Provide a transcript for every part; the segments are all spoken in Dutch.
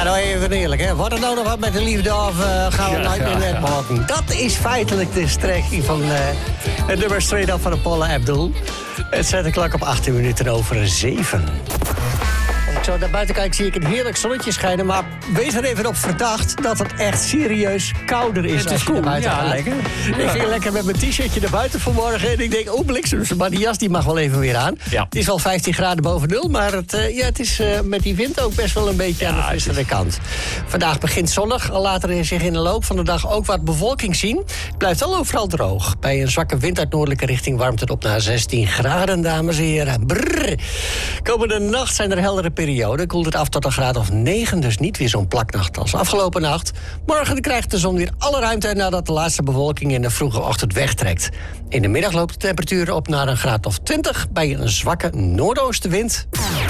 Ja, nou even eerlijk, hè. Wordt het nou nog wat met de liefde of gaan we nooit meer netbalken? Dat is feitelijk de strekking van het nummer Straight Up van Paula Abdul. Het zet de klok op 18 minuten over 7. Als ik zo naar buiten kijk, zie ik een heerlijk zonnetje schijnen. Maar wees er even op verdacht dat het echt serieus kouder is. Het is cool, ja, lekker. Ik ging lekker met mijn t-shirtje naar buiten vanmorgen. En ik denk, oh bliksem, maar die jas die mag wel even weer aan. Ja. Het is al 15 graden boven nul. Maar het is met die wind ook best wel een beetje aan de frissere kant. Vandaag begint zonnig. Al later zich in de loop van de dag ook wat bewolking zien. Het blijft wel overal droog. Bij een zwakke wind uit noordelijke richting warmt het op naar 16 graden, dames en heren. Brrr. Komende nacht zijn er heldere perioden. Koelt het af tot een graad of 9, dus niet weer zo'n plaknacht als afgelopen nacht. Morgen krijgt de zon weer alle ruimte nadat de laatste bewolking in de vroege ochtend wegtrekt. In de middag loopt de temperatuur op naar een graad of 20 bij een zwakke noordoostenwind.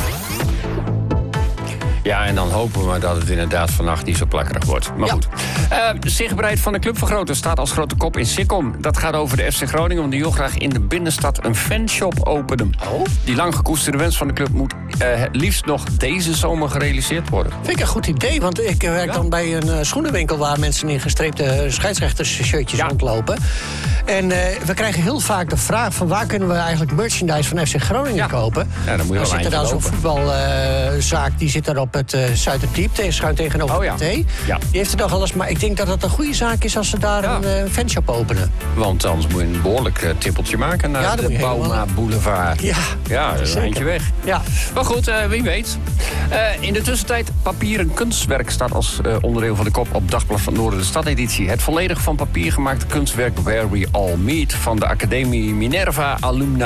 Ja, en dan hopen we dat het inderdaad vannacht niet zo plakkerig wordt. Maar goed. Zichtbaarheid van de Club Vergroten staat als grote kop in Sikkom. Dat gaat over de FC Groningen, want die wil graag in de binnenstad een fanshop openen. Oh? Die lang gekoesterde wens van de club moet het liefst nog deze zomer gerealiseerd worden. Vind ik een goed idee, want ik werk dan bij een schoenenwinkel waar mensen in gestreepte scheidsrechtersshirtjes rondlopen. En we krijgen heel vaak de vraag van waar kunnen we eigenlijk merchandise van FC Groningen kopen. Ja, dan moet je wel zit er dan zo'n voetbalzaak, die zit daar op het Zuiderdiep, schuin tegenover de T. Ja. Die heeft er nog alles, maar ik denk dat het een goede zaak is als ze daar een fanshop openen. Want anders moet je een behoorlijk tippeltje maken naar de Bauma Boulevard. Ja, dat is een eindje weg. Ja. Maar goed, wie weet. In de tussentijd, papieren kunstwerk staat als onderdeel van de kop op Dagblad van Noorden, de stadeditie. Het volledig van papier gemaakte kunstwerk Where We All Meet van de Academie Minerva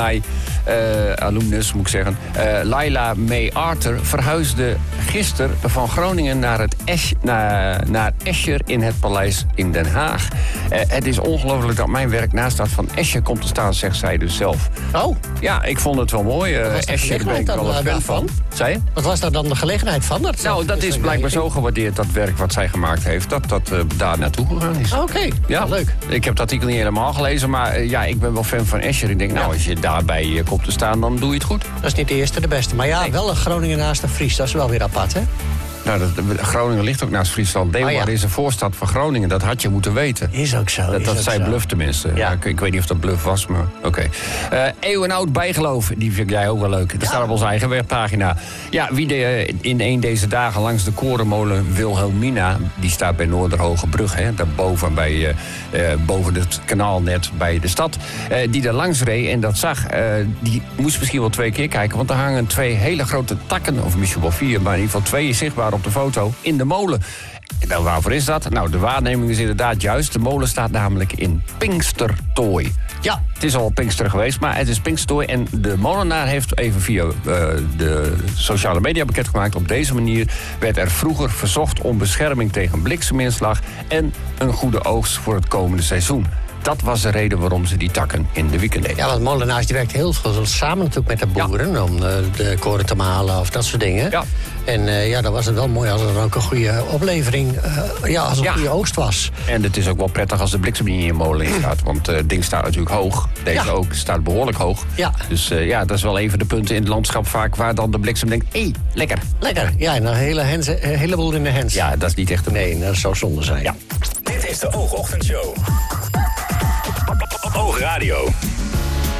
alumnus moet ik zeggen. Laila May Arthur verhuisde gisteren van Groningen naar Escher in het paleis in Den Haag. Het is ongelooflijk dat mijn werk naast dat van Escher komt te staan, zegt zij dus zelf. Oh. Ja, ik vond het wel mooi. Escher ben ik wel een fan van. Zei je? Wat was daar dan de gelegenheid van? Dat is blijkbaar zo gewaardeerd, dat werk wat zij gemaakt heeft, dat daar naartoe gegaan is. Oké. Ja, leuk. Ik heb dat artikel niet helemaal gelezen, maar ik ben wel fan van Escher. Ik denk, als je daarbij komt te staan, dan doe je het goed. Dat is niet de eerste de beste. Maar wel een Groningen naast de Fries, dat is wel weer apart, hè? Nou, Groningen ligt ook naast Friesland. Leeuwarden is een voorstad van Groningen. Dat had je moeten weten. Is ook zo. Dat zei Bluff tenminste. Ja. Ik weet niet of dat Bluff was, maar oké. Eeuwenoud bijgeloof, die vind jij ook wel leuk. Dat staat op onze eigen webpagina. Ja, wie in een deze dagen langs de korenmolen Wilhelmina, die staat bij Noorderhoogebrug, hè, daarboven boven het kanaal net bij de stad, die daar langs reed en dat zag, die moest misschien wel 2 keer kijken, want er hangen 2 hele grote takken, of misschien wel 4, maar in ieder geval 2 is zichtbaar op de foto, in de molen. Nou, waarvoor is dat? Nou, de waarneming is inderdaad juist. De molen staat namelijk in Pinkstertooi. Ja, het is al Pinkster geweest, maar het is Pinkstertooi. En de molenaar heeft even via de sociale media bekendgemaakt. Op deze manier werd er vroeger verzocht om bescherming tegen blikseminslag en een goede oogst voor het komende seizoen. Dat was de reden waarom ze die takken in de weekend deden. Ja, want molenaars die werkt heel veel samen natuurlijk met de boeren om de koren te malen of dat soort dingen. Ja. En dan was het wel mooi als er dan ook een goede oplevering, als een goede oogst was. En het is ook wel prettig als de bliksem niet in je molen in gaat, want het ding staat natuurlijk hoog. Deze ook staat behoorlijk hoog. Ja. Dus dat is wel even de punten in het landschap vaak waar dan de bliksem denkt, lekker. Lekker, ja, en een heleboel in de hens. Ja, dat is niet echt Nee, dat zou zonde zijn. Ja. Dit is de Oogochtendshow. Oogradio.